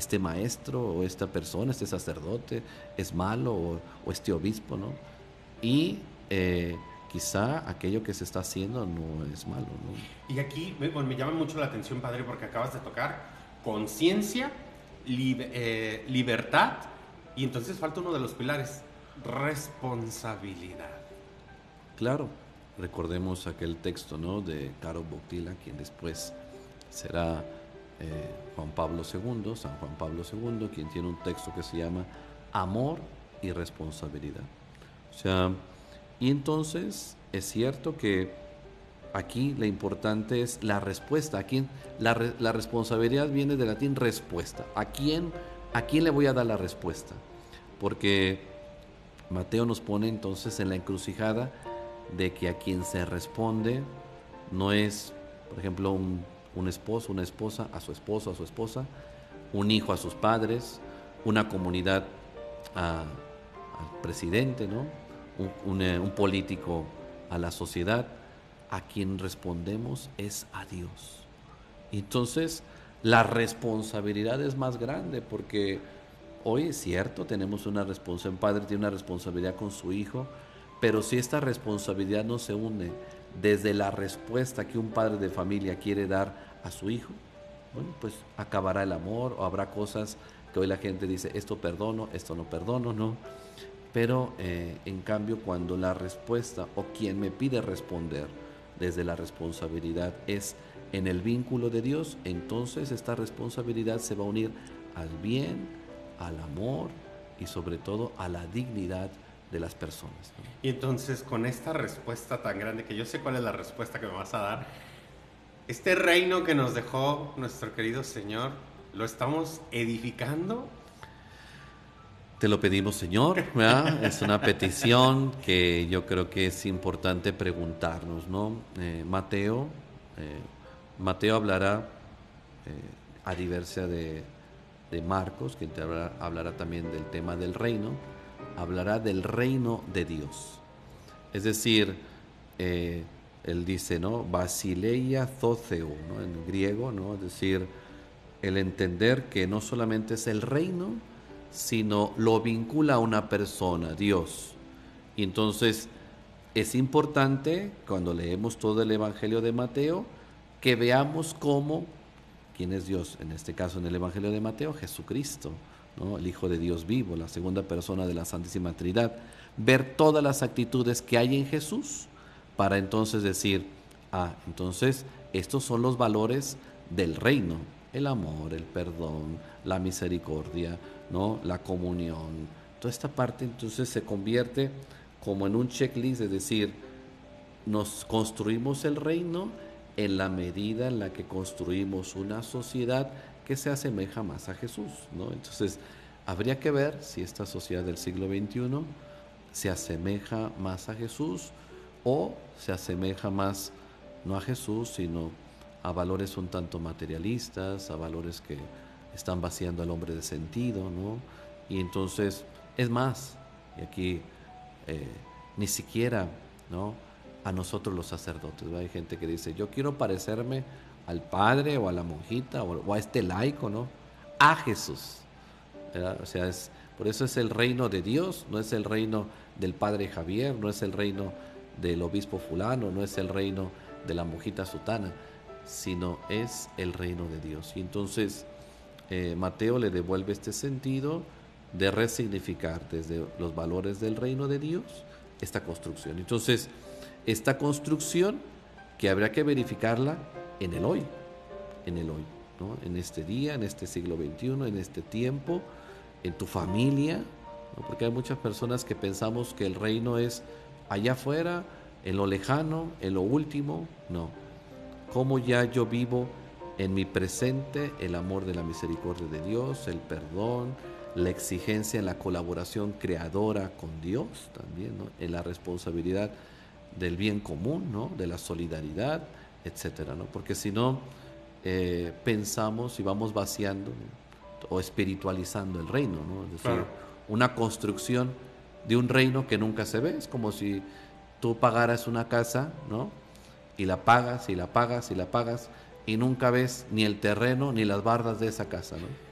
este maestro o esta persona, este sacerdote es malo o este obispo, ¿no? Y quizá aquello que se está haciendo no es malo, ¿no? Y aquí me llama mucho la atención, padre, porque acabas de tocar conciencia, libertad, y entonces falta uno de los pilares, responsabilidad. Claro, recordemos aquel texto, ¿no?, de Caro Bottila, quien después será Juan Pablo II, San Juan Pablo II, quien tiene un texto que se llama Amor y Responsabilidad. O sea, y entonces es cierto que aquí lo importante es la respuesta. Aquí la responsabilidad viene del latín respuesta. ¿A quién le voy a dar la respuesta? Porque Mateo nos pone entonces en la encrucijada de que a quien se responde no es, por ejemplo, un esposo, una esposa a su esposo, a su esposa, un hijo a sus padres, una comunidad al presidente, ¿no? Un político a la sociedad. A quien respondemos es a Dios. Y entonces la responsabilidad es más grande porque hoy es cierto, tenemos una responsabilidad, un padre tiene una responsabilidad con su hijo, pero si esta responsabilidad no se une desde la respuesta que un padre de familia quiere dar a su hijo, bueno, pues acabará el amor o habrá cosas que hoy la gente dice, esto perdono, esto no perdono, ¿no? Pero en cambio cuando la respuesta o quien me pide responder desde la responsabilidad es en el vínculo de Dios, entonces esta responsabilidad se va a unir al bien, al amor y sobre todo a la dignidad de las personas, ¿no? Y entonces con esta respuesta tan grande, que yo sé cuál es la respuesta que me vas a dar, este reino que nos dejó nuestro querido Señor, ¿lo estamos edificando? Te lo pedimos, Señor, ¿verdad? Es una petición que yo creo que es importante preguntarnos, ¿no? Eh, Mateo hablará, a diversa de Marcos, que te hablará también del tema del reino, hablará del reino de Dios. Es decir, él dice, ¿no? Basileia Zotheu, ¿no? En griego, ¿no? Es decir, el entender que no solamente es el reino, sino lo vincula a una persona, Dios. Y entonces es importante, cuando leemos todo el Evangelio de Mateo, que veamos cómo, quién es Dios, en este caso en el Evangelio de Mateo, Jesucristo, ¿no? El Hijo de Dios vivo, la segunda persona de la Santísima Trinidad. Ver todas las actitudes que hay en Jesús para entonces decir, entonces estos son los valores del reino, el amor, el perdón, la misericordia, ¿no? La comunión. Toda esta parte entonces se convierte como en un checklist, es decir, nos construimos el reino en la medida en la que construimos una sociedad que se asemeja más a Jesús, ¿no? Entonces, habría que ver si esta sociedad del siglo XXI se asemeja más a Jesús o se asemeja más no a Jesús, sino a valores un tanto materialistas, a valores que están vaciando al hombre de sentido, ¿no? Y entonces, es más, y aquí eh, ni siquiera, ¿no?, a nosotros los sacerdotes, ¿no? Hay gente que dice, yo quiero parecerme al padre o a la monjita o a este laico, ¿no? A Jesús, ¿verdad? O sea, por eso es el reino de Dios, no es el reino del padre Javier, no es el reino del obispo fulano, no es el reino de la monjita sutana, sino es el reino de Dios. Y entonces Mateo le devuelve este sentido de resignificar desde los valores del reino de Dios esta construcción. Entonces, esta construcción que habría que verificarla en el hoy, ¿no? En este día, en este siglo XXI, en este tiempo, en tu familia, ¿no? Porque hay muchas personas que pensamos que el reino es allá afuera, en lo lejano, en lo último. No. ¿Cómo ya yo vivo en mi presente el amor de la misericordia de Dios, el perdón, la exigencia en la colaboración creadora con Dios también, ¿no? En la responsabilidad del bien común, ¿no? De la solidaridad, etcétera, ¿no? Porque si no, pensamos y vamos vaciando, ¿no?, o espiritualizando el reino, ¿no? Es decir, Claro. una construcción de un reino que nunca se ve. Es como si tú pagaras una casa, ¿no? Y la pagas y la pagas y la pagas y nunca ves ni el terreno ni las bardas de esa casa, ¿no?